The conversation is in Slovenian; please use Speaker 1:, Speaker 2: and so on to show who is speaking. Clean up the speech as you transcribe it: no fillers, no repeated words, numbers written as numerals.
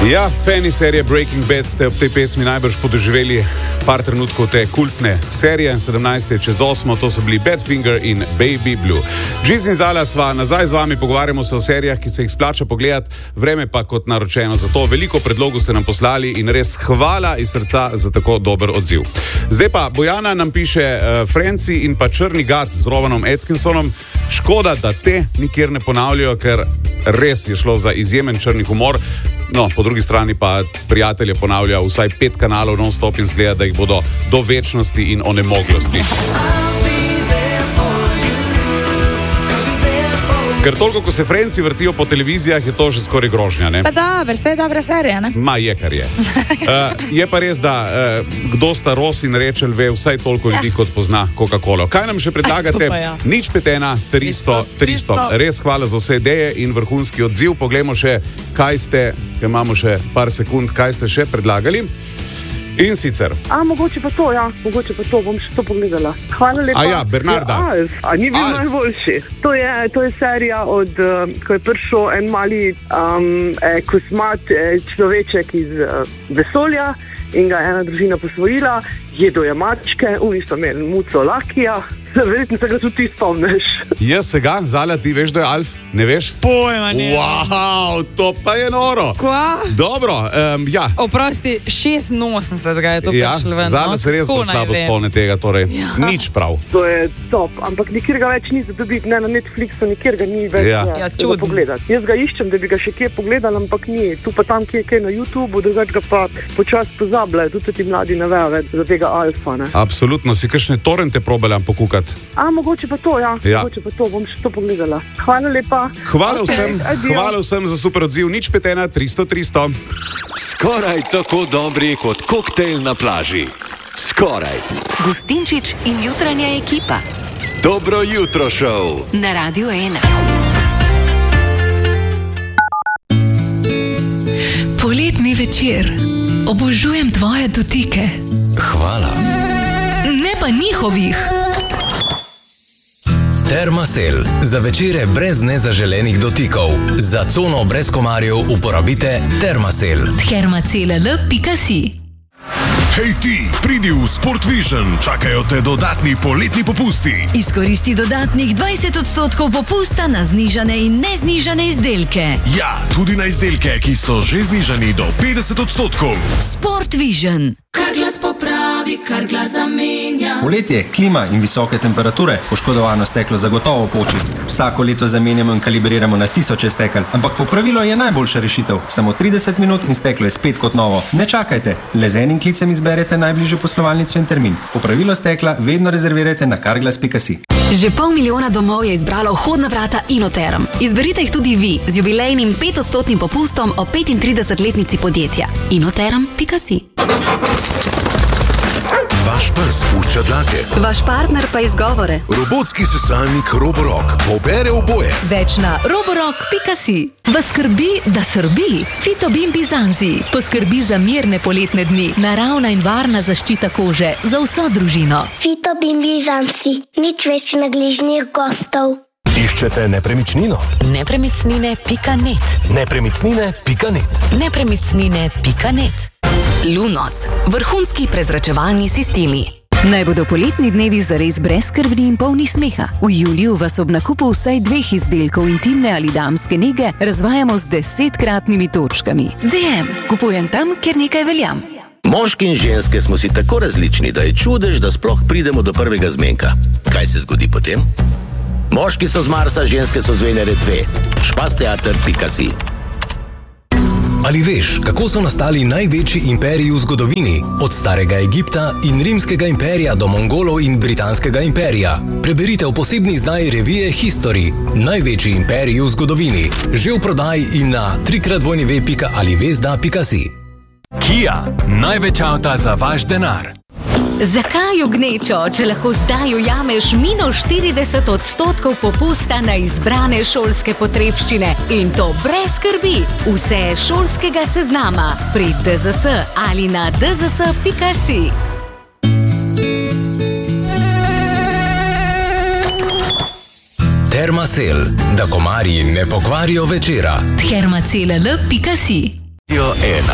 Speaker 1: Ja, fani serije Breaking Bad ste ob tej pesmi najbrž podoživeli par trenutkov te kultne serije. 17. čez 8. To so bili Badfinger in Baby Blue. Džiz in Zala sva nazaj z vami, pogovarjamo se o serijah, ki se jih splača pogledati, vreme pa kot naročeno. Zato veliko predlogov ste nam poslali in res hvala iz srca za tako dober odziv. Zdaj pa Bojana nam piše Franci in pa Črni gad z Rovanom Atkinsonom. Škoda, da te nikjer ne ponavljajo, ker res je šlo za izjemen črni humor. No, po drugi strani pa prijatelje ponavlja vsaj 5 kanalov non-stop in zgleda, da jih bodo do večnosti in onemoglosti. Ker toliko, ko se Franci vrtijo po televizijah, je to že skoraj grožnja, ne?
Speaker 2: Pa da, vse je dobra serija, ne?
Speaker 1: Ma je, kar je. Je pa res, da kdo sta Ross in Rachel, ve vsaj toliko ljudi, kot pozna Coca-Colo. Kaj nam še predlagate? Nič 5 1 300. Res hvala za vse ideje in vrhunski odziv. Poglejmo še, kaj ste, ker imamo še par sekund, kaj ste še predlagali. In sicer.
Speaker 3: Mogoče pa to, mogoče pa to, bom še to pogledala. Hvala lepa.
Speaker 1: Bernarda.
Speaker 3: Ni bil najboljši. To je serija od, ko je prišel en mali kosmat človeček iz vesolja in ga ena družina posvojila, jedo je mačke, so imeli muco lakija. Verjetno se ga tudi ti spomniš.
Speaker 1: Jaz se ga, Zala, ti veš, da je Alf? Ne veš?
Speaker 2: Pojma ne.
Speaker 1: Wow, to pa je noro.
Speaker 2: Kva?
Speaker 1: Dobro, ja.
Speaker 2: Oprosti, 86 ga je to prišlo ven.
Speaker 1: Zala se res bolj slabo spomne tega, torej nič prav.
Speaker 3: To je top, ampak nikjer ga več ni za dobiti, ne na Netflixu, nikjer ga ni več za pogledati. Jaz ga iščem, da bi ga še kje pogledal, ampak ni. Tu pa tam kje na YouTubeu, drugač ga pa počas pozabljajo, tudi ti mladi ne vejo več za tega Alfa, ne.
Speaker 1: Absolutno, si kakšne torrente probala pokukati?
Speaker 3: Mogoče pa to, mogoče pa to, bom še to pogledala. Hvala lepa.
Speaker 1: Hvala vsem za super odziv. Nič 5 1 300.
Speaker 4: Skoraj tako dobri kot koktejl na plaži. Skoraj.
Speaker 5: Gustinčič in jutranja ekipa.
Speaker 4: Dobro jutro šov.
Speaker 5: Na Radio 1.
Speaker 6: Poletni večer. Obožujem tvoje dotike.
Speaker 4: Hvala.
Speaker 6: Ne pa njihovih.
Speaker 7: Termasel. Za večere brez nezaželenih dotikov. Za cono brez komarjev uporabite Termasel.
Speaker 6: Termacel.si.
Speaker 8: Hej ti, pridi v Sport Vision, čakajo te dodatni poletni popusti.
Speaker 9: Izkoristi dodatnih 20% popusta na znižane in neznižane izdelke.
Speaker 8: Ja, tudi na izdelke, ki so že znižani do 50%.
Speaker 9: Sport Vision.
Speaker 10: Kar glas popravi, kar glas zamenja.
Speaker 11: Poletje, klima in visoke temperature, poškodovano steklo zagotovo poči. Vsako leto zamenjamo in kalibriramo na tisoče stekel, ampak popravilo je najboljša rešitev. Samo 30 minut in steklo je spet kot novo. Ne čakajte, le z enim klicem izberete najbližjo poslovalnico in termin. Popravilo stekla vedno rezervirajte na carglass.si.
Speaker 5: Že 500 000 domov je izbralo vhodna vrata Inoterm. Izberite jih tudi vi z jubilejnim 5% popustom o 35-letnici podjetja. Inoterm.si.
Speaker 8: Vaš pes pušča dlake.
Speaker 5: Vaš partner pa izgovore.
Speaker 8: Robotski sesalnik Roborock pobere oboje.
Speaker 6: Več na roborock.si. Vas skrbi, da srbi. Fitobin Bizanzi poskrbi za mirne poletne dni. Naravna in varna zaščita kože za vso družino.
Speaker 12: Fitobin Bizanzi. Nič več nagližnih gostov.
Speaker 8: Iščete nepremičnino?
Speaker 5: Nepremičnine.net.
Speaker 8: Nepremičnine.net.
Speaker 5: Nepremičnine.net. Lunos. Vrhunski prezračevalni sistemi.
Speaker 9: Naj bodo poletni dnevi zares brezskrbni in polni smeha. V juliju vas ob nakupu vsaj 2 izdelkov intimne ali damske nege razvajamo z 10-kratnimi točkami. DM. Kupujem tam, kjer nekaj veljam.
Speaker 13: Moški in ženske smo si tako različni, da je čudež, da sploh pridemo do prvega zmenka. Kaj se zgodi potem? Moški so z Marsa, ženske so z Venere 2. Špasteater.si.
Speaker 7: Ali veš, kako so nastali največji imperiji v zgodovini? Od starega Egipta in rimskega imperija do Mongolov in britanskega imperija. Preberite v posebni izdaji revije History. Največji imperiji v zgodovini. Že v prodaji in na www.alivesda.si.
Speaker 14: Kia. Največ avta za vaš denar.
Speaker 9: Zakaj v gnečo, če lahko zdaj ujameš -40% popusta na izbrane šolske potrebščine in to brez skrbi? Vse šolskega seznama pri DZS ali na dzs.si.
Speaker 7: Termasel, da komarji ne pokvarijo večera.
Speaker 6: Termacel.si
Speaker 4: Jo ena.